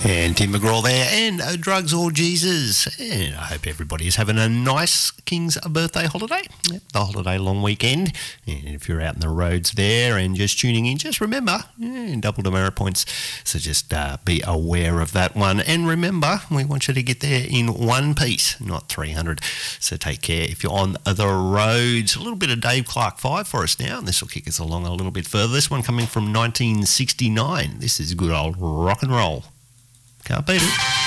And Tim McGraw there, and Drugs or Jesus. And I hope everybody is having a nice King's birthday holiday. Yep, the holiday long weekend. And if you're out in the roads there and just tuning in, just remember, double demerit points. So just be aware of that one. And remember, we want you to get there in one piece, not 300. So take care if you're on the roads. A little bit of Dave Clark 5 for us now, and this will kick us along a little bit further. This one coming from 1969. This is good old rock and roll. Can't beat it.